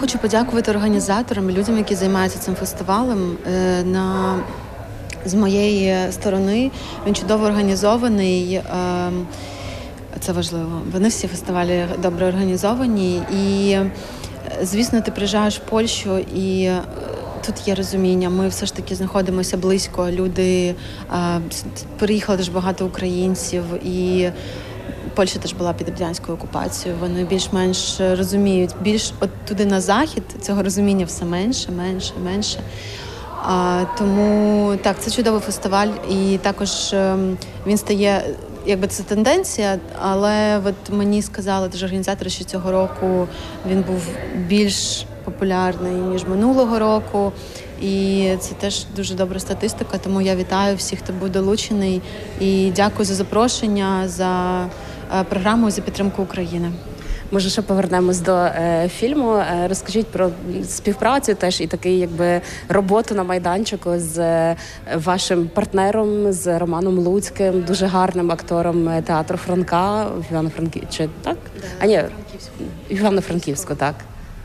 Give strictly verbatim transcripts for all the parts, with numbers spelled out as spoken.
хочу подякувати організаторам, людям, які займаються цим фестивалем. На... З моєї сторони він чудово організований. Це важливо. Вони всі фестивалі добре організовані. І, звісно, ти приїжджаєш в Польщу і тут є розуміння. Ми все ж таки знаходимося близько. Люди, переїхали дуже багато українців. І Польща теж була під радянською окупацією. Вони більш-менш розуміють. Більш от туди на захід цього розуміння все менше, менше, менше. А, тому, так, це чудовий фестиваль. І також е, він стає, якби це тенденція, але от мені сказали теж організатори, що цього року він був більш популярний, ніж минулого року. І це теж дуже добра статистика, тому я вітаю всіх, хто був долучений. І дякую за запрошення, за е, програму, за підтримку України. Може, ще повернемось до е, фільму. Е, розкажіть про співпрацю теж і такий, якби, роботу на майданчику з е, вашим партнером, з Романом Луцьким, дуже гарним актором театру Франка в Івано-Франківську. Чи так? Да, а ні, в Івано-Франківську, так.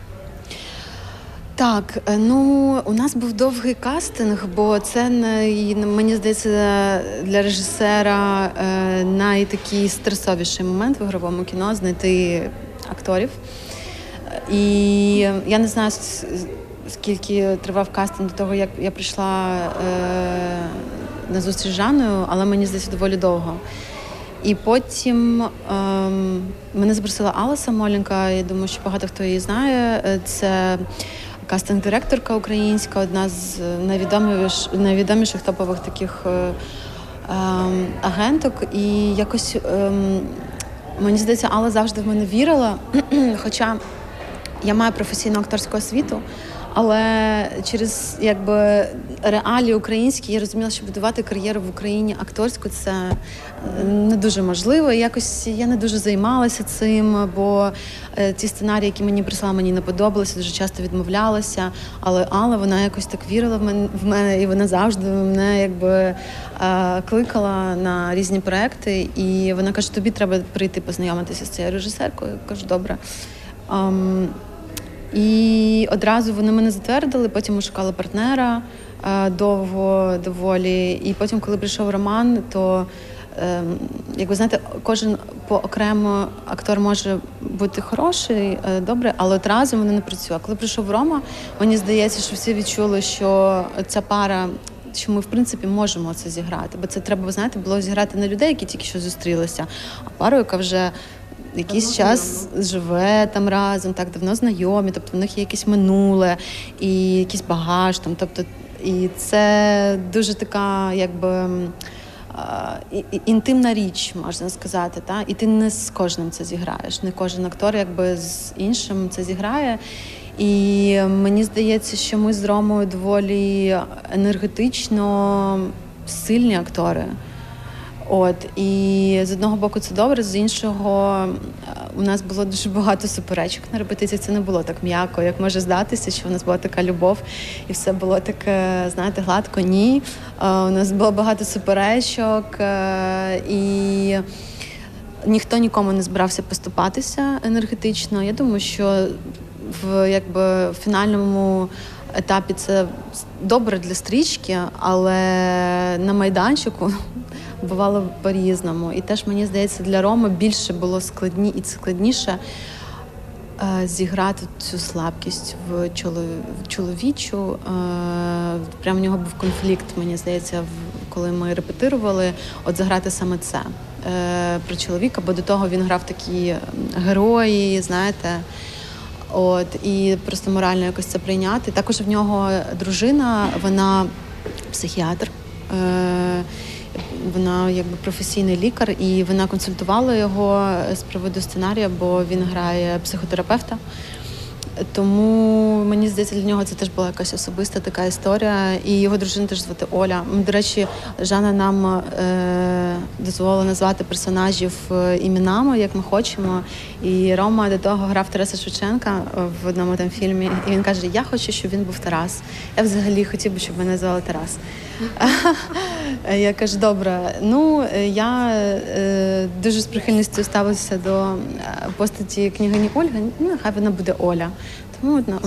Так, ну, у нас був довгий кастинг, бо це, мені здається, для режисера найтакий стресовіший момент в ігровому кіно – знайти акторів. І я не знаю, скільки тривав кастинг до того, як я прийшла на зустріч з Жанною, але мені здається, доволі довго. І потім ем, мене запросила Алла Самойленко, я думаю, що багато хто її знає. Це кастинг-директорка українська, одна з найвідоміших, найвідоміших топових таких е, е, агенток. І якось, е, мені здається, Алла завжди в мене вірила, хоча я маю професійну акторську освіту, але через, якби, реалії українські я розуміла, що будувати кар'єру в Україні акторську – це не дуже можливо. І якось я не дуже займалася цим, бо ті сценарії, які мені прислали, мені не подобалися, дуже часто відмовлялася. Але Алла, вона якось так вірила в мене, в мене і вона завжди мене, якби, кликала на різні проекти. І вона каже, тобі треба прийти познайомитися з цією режисеркою. Я кажу, добре. Um, І одразу вони мене затвердили, потім ми шукали партнера е, довго, доволі. І потім, коли прийшов Роман, то, е, як ви знаєте, кожен по-окремо актор може бути хороший, е, добре, але от разом вони не працюють. А коли прийшов Рома, мені здається, що всі відчули, що ця пара, що ми, в принципі, можемо це зіграти. Бо це треба, ви знаєте, було зіграти не людей, які тільки що зустрілися, а пару, яка вже якийсь давно час знайомі. Живе там разом, так давно знайомі, тобто в них є якесь минуле і якийсь багаж там, тобто, і це дуже така, якби, інтимна річ, можна сказати, та? І ти не з кожним це зіграєш, не кожен актор, якби, з іншим це зіграє. І мені здається, що ми з Ромою доволі енергетично сильні актори. От, і з одного боку це добре, з іншого у нас було дуже багато суперечок на репетиціях. Це не було так м'яко, як може здатися, що у нас була така любов і все було таке, знаєте, гладко. Ні. У нас було багато суперечок і ніхто нікому не збирався поступатися енергетично. Я думаю, що в, якби, в фінальному етапі це добре для стрічки, але на майданчику бувало по-різному. І теж, мені здається, для Роми більше було складні і складніше е, зіграти цю слабкість в, чолов... в чоловічу. Е, прямо в нього був конфлікт, мені здається, в... коли ми репетирували, от заграти саме це е, про чоловіка, бо до того він грав такі герої, знаєте, от, і просто морально якось це прийняти. Також в нього дружина, вона психіатр, е, вона, якби, професійний лікар, і вона консультувала його з приводу сценарія, бо він грає психотерапевта. Тому, мені здається, для нього це теж була якась особиста така історія. І його дружину теж звати Оля. До речі, Жанна нам е- дозволила назвати персонажів іменами, як ми хочемо. І Рома до того грав Тараса Шевченка в одному там фільмі. І він каже, я хочу, щоб він був Тарас. Я взагалі хотів би, щоб мене звали Тарас. Я кажу, добре. Ну, я е- дуже з прихильністю ставилася до постаті княгині Ольги. Ну, нехай вона буде Оля. Тому